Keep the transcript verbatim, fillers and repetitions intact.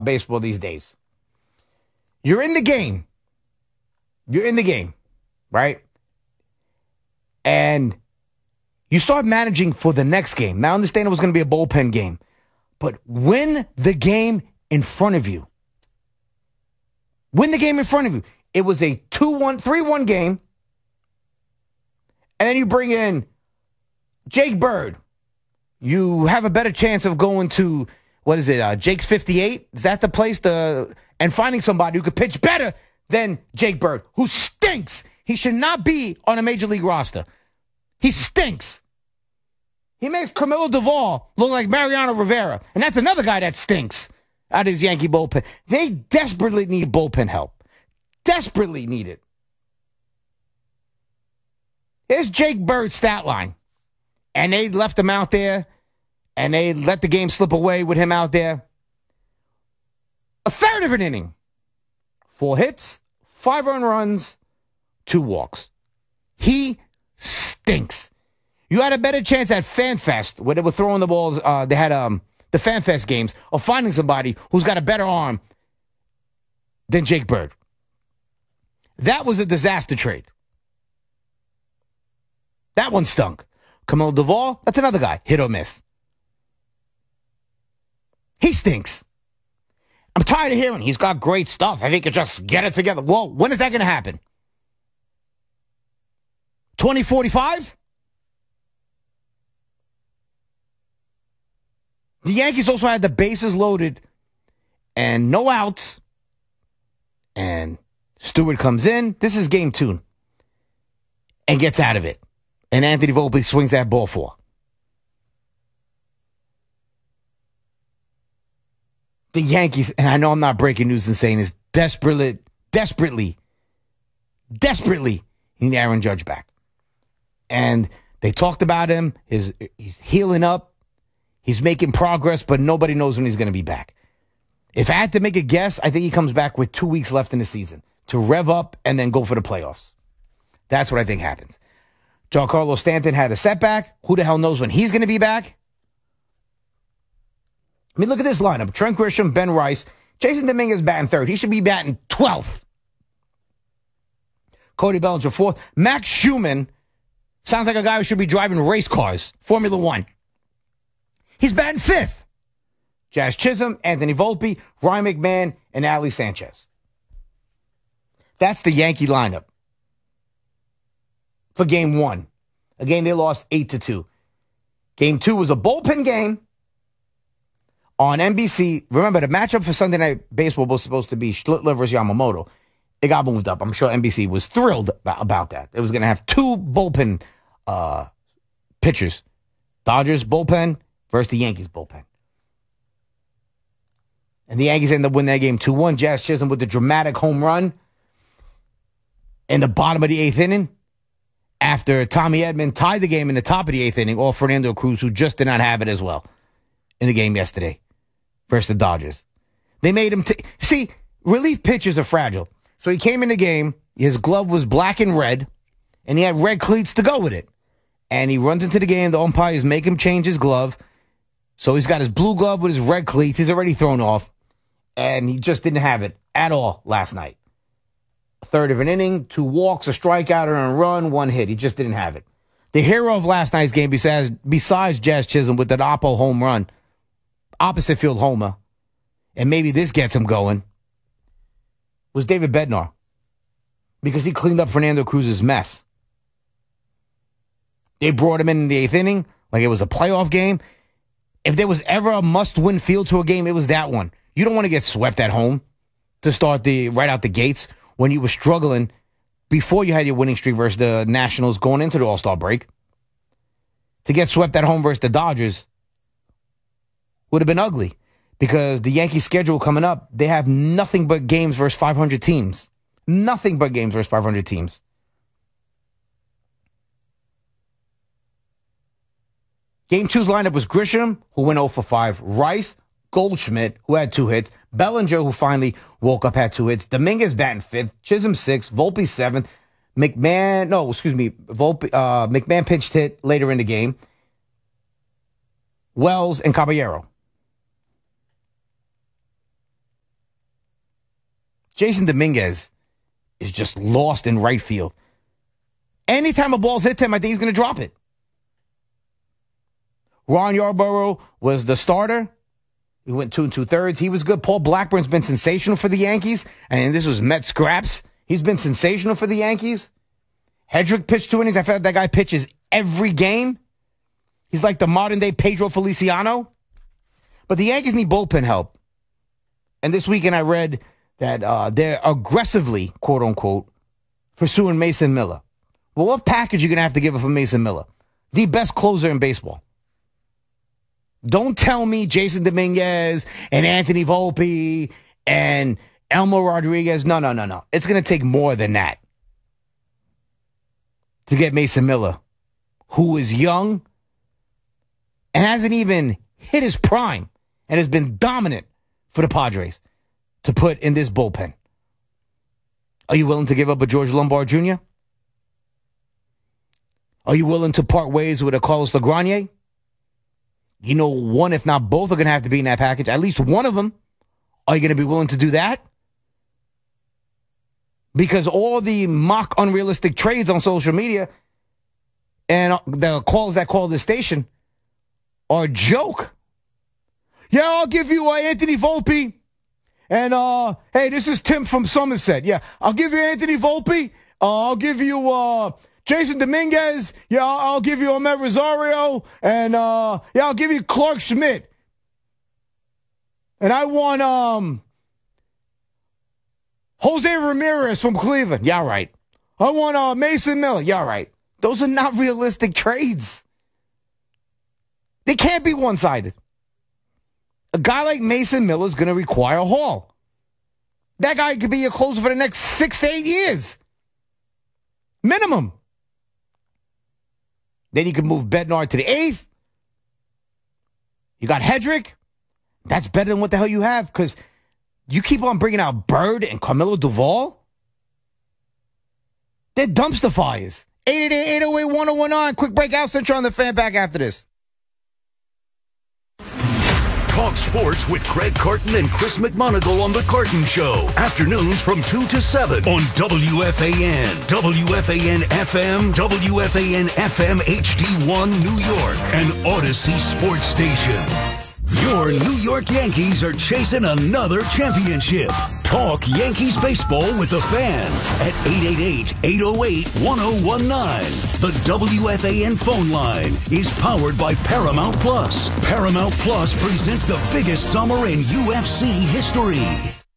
baseball these days. You're in the game. You're in the game, right? And you start managing for the next game. Now, I understand it was going to be a bullpen game, but win the game in front of you. Win the game in front of you. It was a two one, three one game, and then you bring in Jake Bird. You have a better chance of going to, what is it, uh, Jake's fifty-eight? Is that the place? To, and finding somebody who could pitch better than Jake Bird, who stinks. He should not be on a major league roster. He stinks. He makes Camilo Duvall look like Mariano Rivera. And that's another guy that stinks out of his Yankee bullpen. They desperately need bullpen help. Desperately need it. Here's Jake Bird's stat line. And they left him out there. And they let the game slip away with him out there. A third of an inning. Four hits, five earned runs, two walks. He stinks. You had a better chance at FanFest, where they were throwing the balls. Uh, they had um, the FanFest games of finding somebody who's got a better arm than Jake Bird. That was a disaster trade. That one stunk. Camilo Duvall, that's another guy. Hit or miss. He stinks. I'm tired of hearing he's got great stuff. I think he could just get it together. Well, when is that going to happen? twenty forty-five? The Yankees also had the bases loaded and no outs. And Stewart comes in. This is game two. And gets out of it. And Anthony Volpe swings that ball four. The Yankees, and I know I'm not breaking news and saying this, desperately, desperately, desperately need Aaron Judge back. And they talked about him. His, he's healing up. He's making progress, but nobody knows when he's going to be back. If I had to make a guess, I think he comes back with two weeks left in the season to rev up and then go for the playoffs. That's what I think happens. Giancarlo Stanton had a setback. Who the hell knows when he's going to be back? I mean, look at this lineup. Trent Grisham, Ben Rice, Jason Dominguez batting third. He should be batting twelfth. Cody Bellinger fourth. Max Schumann sounds like a guy who should be driving race cars, Formula One. He's batting fifth. Jazz Chisholm, Anthony Volpe, Ryan McMahon, and Ali Sanchez. That's the Yankee lineup for game one. A game they lost eight to two. Game two was a bullpen game on N B C. Remember, the matchup for Sunday Night Baseball was supposed to be Schlittler versus Yamamoto. It got moved up. I'm sure N B C was thrilled about that. It was going to have two bullpen uh, pitchers. Dodgers bullpen versus the Yankees bullpen. And the Yankees ended up winning that game two one. Jazz Chisholm with the dramatic home run in the bottom of the eighth inning after Tommy Edman tied the game in the top of the eighth inning, or Fernando Cruz, who just did not have it as well in the game yesterday versus the Dodgers. They made him... T- See, relief pitchers are fragile. So he came in the game, his glove was black and red, and he had red cleats to go with it. And he runs into the game, the umpires make him change his glove. So he's got his blue glove with his red cleats. He's already thrown off. And he just didn't have it at all last night. A third of an inning, two walks, a strikeout, and a run, one hit. He just didn't have it. The hero of last night's game, besides, besides Jazz Chisholm with that Oppo home run, opposite field homer, and maybe this gets him going, was David Bednar. Because he cleaned up Fernando Cruz's mess. They brought him in in the eighth inning like it was a playoff game. If there was ever a must-win feel to a game, it was that one. You don't want to get swept at home to start the right out the gates when you were struggling before you had your winning streak versus the Nationals going into the All-Star break. To get swept at home versus the Dodgers would have been ugly because the Yankees schedule coming up, they have nothing but games versus five hundred teams. Nothing but games versus five hundred teams. Game two's lineup was Grisham, who went oh for five, Rice, Goldschmidt, who had two hits, Bellinger, who finally woke up, had two hits, Dominguez batting fifth, Chisholm sixth, Volpe seventh, McMahon, no, excuse me, Volpe, uh, McMahon pitched hit later in the game, Wells and Caballero. Jason Dominguez is just lost in right field. Anytime a ball's hit to him, I think he's going to drop it. Ron Yarborough was the starter. He went two and two thirds. He was good. Paul Blackburn's been sensational for the Yankees. And this was Met scraps. He's been sensational for the Yankees. Hedrick pitched two innings. I feel like that guy pitches every game. He's like the modern day Pedro Feliciano. But the Yankees need bullpen help. And this weekend I read that uh, they're aggressively, quote unquote, pursuing Mason Miller. Well, what package are you going to have to give up for Mason Miller? The best closer in baseball. Don't tell me Jason Dominguez and Anthony Volpe and Elmo Rodriguez. No, no, no, no. It's going to take more than that to get Mason Miller, who is young and hasn't even hit his prime and has been dominant for the Padres, to put in this bullpen. Are you willing to give up a George Lombard Junior? Are you willing to part ways with a Carlos LaGranye? You know, one, if not both, are going to have to be in that package. At least one of them. Are you going to be willing to do that? Because all the mock unrealistic trades on social media and the calls that call this station are a joke. Yeah, I'll give you uh, Anthony Volpe. And, uh, hey, this is Tim from Somerset. Yeah, I'll give you Anthony Volpe. Uh, I'll give you uh, Jason Dominguez. Yeah, I'll, I'll give you Amed Rosario. And, uh, yeah, I'll give you Clark Schmidt. And I want um, Jose Ramirez from Cleveland. Yeah, right. I want uh, Mason Miller. Yeah, right. Those are not realistic trades. They can't be one-sided. A guy like Mason Miller is going to require a haul. That guy could be your closer for the next six to eight years. Minimum. Then you can move Bednar to the eighth. You got Hedrick. That's better than what the hell you have, because you keep on bringing out Bird and Carmelo Duvall. They're dumpster fires. eight eight eight, eight oh eight, one oh one nine. Quick break out. Central on the Fan, back after this. Talk sports with Craig Carton and Chris McMonagle on The Carton Show. Afternoons from two to seven on W F A N, W F A N F M, W F A N F M H D one New York, and Odyssey Sports Station. Your New York Yankees are chasing another championship. Talk Yankees baseball with the Fan at eight eight eight, eight oh eight, one oh one nine. The W F A N phone line is powered by Paramount Plus. Paramount Plus presents the biggest summer in U F C history.